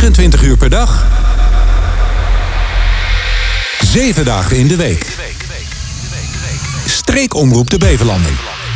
24 uur per dag, 7 dagen in de week. Streekomroep de Beverlanden.